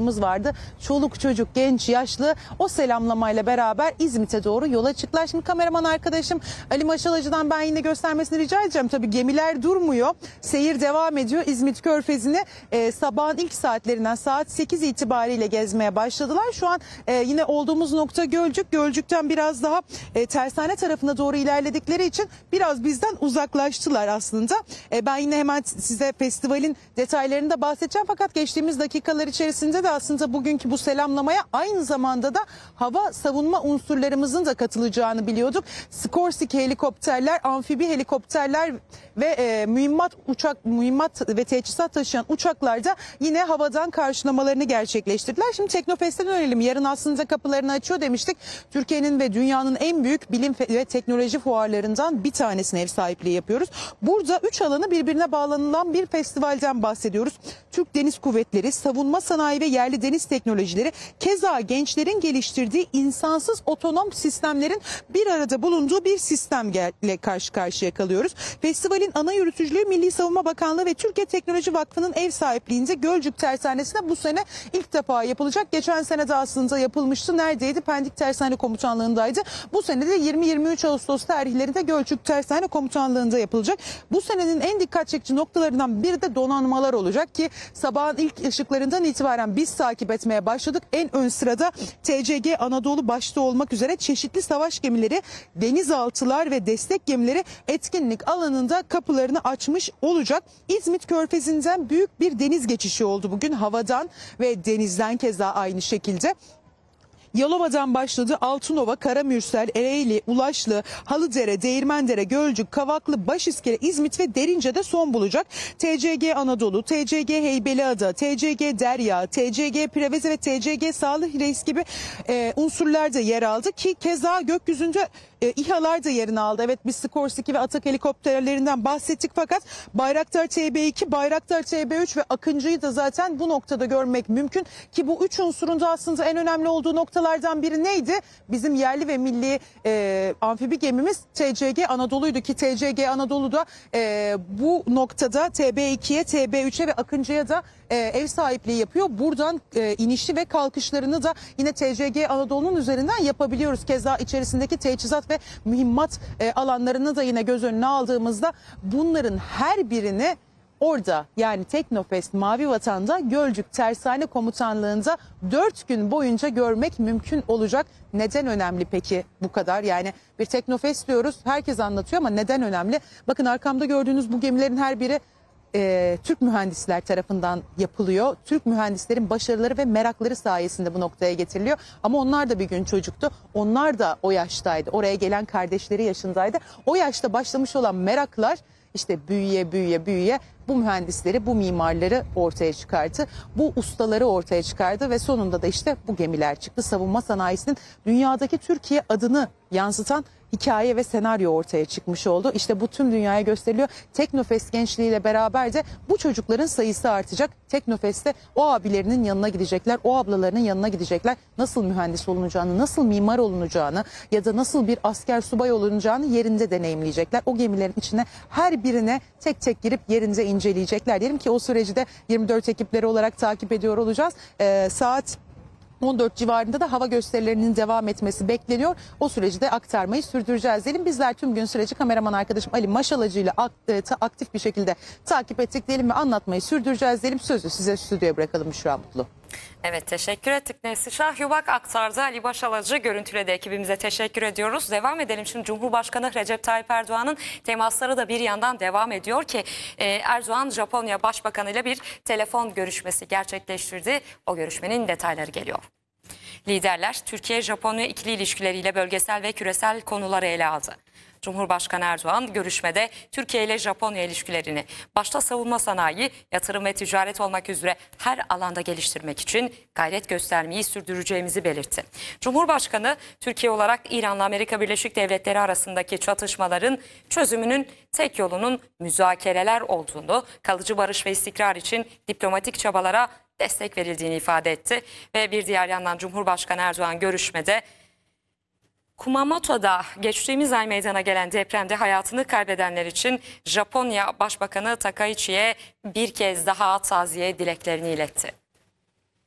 vatandaşımız vardı. Çoluk çocuk, genç, yaşlı o selamlamayla beraber İzmit'e doğru yola çıktılar. Şimdi kameraman arkadaşım Ali Maşalacı'dan ben yine göstermesini rica edeceğim. Tabii gemiler durmuyor. Seyir devam ediyor. İzmit Körfezi'ni sabahın ilk saatlerinden saat 8 itibariyle gezmeye başladılar. Şu an yine olduğumuz nokta Gölcük. Gölcük'ten biraz daha tersane tarafına doğru ilerledikleri için biraz bizden uzaklaştılar aslında. Ben yine hemen size festivalin detaylarını da bahsedeceğim. Fakat geçtiğimiz dakikalar içerisinde de aslında bugünkü bu selamlamaya aynı zamanda da hava savunma unsurlarımızın da katılacağını biliyorduk. Skorsky helikopterler, amfibi helikopterler ve mühimmat ve teçhizat taşıyan uçaklar da yine havadan karşılamalarını gerçekleştirdiler. Şimdi Teknofest'e dönelim. Yarın aslında kapılarını açıyor demiştik. Türkiye'nin ve dünyanın en büyük bilim ve teknoloji fuarlarından bir tanesine ev sahipliği yapıyoruz. Burada 3 alanı birbirine bağlanılan bir festivalden bahsediyoruz. Türk Deniz Kuvvetleri, savunma sanayi ve yerli deniz teknolojileri, keza gençlerin geliştirdiği insansız otonom sistemlerin bir arada bulunduğu bir sistemle karşı karşıya kalıyoruz. Festivalin ana yürütücülüğü Milli Savunma Bakanlığı ve Türkiye Teknoloji Vakfı'nın ev sahipliğinde Gölcük Tersanesi'nde bu sene ilk defa yapılacak. Geçen sene de aslında yapılmıştı. Neredeydi? Pendik Tersane Komutanlığı'ndaydı. Bu sene de 20-23 Ağustos tarihlerinde Gölcük Tersane Komutanlığı'nda yapılacak. Bu senenin en dikkat çekici noktalarından biri de donanmalar olacak ki sabahın ilk ışıklarından itibaren biz takip etmeye başladık. En ön sırada TCG Anadolu başta olmak üzere çeşitli savaş gemileri, denizaltılar ve destek gemileri etkinlik alanında kapılarını açmış olacak. İzmit Körfezi'nden büyük bir deniz geçişi oldu bugün, havadan ve denizden keza aynı şekilde. Yalova'dan başladı. Altınova, Karamürsel, Ereğli, Ulaşlı, Halıdere, Değirmendere, Gölcük, Kavaklı, Başiskele, İzmit ve Derince'de son bulacak. TCG Anadolu, TCG Heybeliada, TCG Derya, TCG Preveze ve TCG Salih Reis gibi unsurlar da yer aldı ki keza gökyüzünde İHA'lar da yerini aldı. Evet, biz Skorsky ve Atak helikopterlerinden bahsettik fakat Bayraktar TB2, Bayraktar TB3 ve Akıncı'yı da zaten bu noktada görmek mümkün ki bu üç unsurun da aslında en önemli olduğu noktalardan biri neydi? Bizim yerli ve milli amfibi gemimiz TCG Anadolu'ydu ki TCG Anadolu'da bu noktada TB2'ye, TB3'e ve Akıncı'ya da ev sahipliği yapıyor. Buradan inişli ve kalkışlarını da yine TCG Anadolu'nun üzerinden yapabiliyoruz. Keza içerisindeki teçhizat ve mühimmat alanlarını da yine göz önüne aldığımızda bunların her birini orada, yani Teknofest Mavi Vatan'da Gölcük Tersane Komutanlığı'nda 4 gün boyunca görmek mümkün olacak. Neden önemli peki bu kadar? Yani bir Teknofest diyoruz, herkes anlatıyor ama neden önemli? Bakın arkamda gördüğünüz bu gemilerin her biri Türk mühendisler tarafından yapılıyor. Türk mühendislerin başarıları ve merakları sayesinde bu noktaya getiriliyor. Ama onlar da bir gün çocuktu. Onlar da o yaştaydı. Oraya gelen kardeşleri yaşındaydı. O yaşta başlamış olan meraklar işte büyüye bu mühendisleri, bu mimarları ortaya çıkarttı. Bu ustaları ortaya çıkardı ve sonunda da işte bu gemiler çıktı. Savunma sanayisinin dünyadaki Türkiye adını yansıtan hikaye ve senaryo ortaya çıkmış oldu. İşte bu tüm dünyaya gösteriliyor. Teknofest gençliğiyle beraber de bu çocukların sayısı artacak. Teknofest'te o abilerinin yanına gidecekler, o ablalarının yanına gidecekler. Nasıl mühendis olunacağını, nasıl mimar olunacağını ya da nasıl bir asker subay olunacağını yerinde deneyimleyecekler. O gemilerin içine her birine tek tek girip yerinde inceleyecekler. Diyelim ki o süreci de 24 ekipleri olarak takip ediyor olacağız. Saat 14 civarında da hava gösterilerinin devam etmesi bekleniyor. O süreci de aktarmayı sürdüreceğiz diyelim. Bizler tüm gün süreci kameraman arkadaşım Ali Maşalacı ile aktif bir şekilde takip ettik diyelim ve anlatmayı sürdüreceğiz diyelim. Sözü size stüdyoya bırakalım Müşra Mutlu. Evet, teşekkür ettik Neslişah Yubak aktardı. Ali Başalacı görüntüledi, ekibimize teşekkür ediyoruz. Devam edelim şimdi. Cumhurbaşkanı Recep Tayyip Erdoğan'ın temasları da bir yandan devam ediyor ki Erdoğan Japonya Başbakanı ile bir telefon görüşmesi gerçekleştirdi. O görüşmenin detayları geliyor. Liderler Türkiye-Japonya ikili ilişkileriyle bölgesel ve küresel konuları ele aldı. Cumhurbaşkanı Erdoğan görüşmede Türkiye ile Japonya ilişkilerini başta savunma sanayi, yatırım ve ticaret olmak üzere her alanda geliştirmek için gayret göstermeyi sürdüreceğimizi belirtti. Cumhurbaşkanı Türkiye olarak İran'la Amerika Birleşik Devletleri arasındaki çatışmaların çözümünün tek yolunun müzakereler olduğunu, kalıcı barış ve istikrar için diplomatik çabalara destek verildiğini ifade etti. Ve bir diğer yandan Cumhurbaşkanı Erdoğan görüşmede Kumamoto'da geçtiğimiz ay meydana gelen depremde hayatını kaybedenler için Japonya Başbakanı Takaichi'ye bir kez daha taziye dileklerini iletti.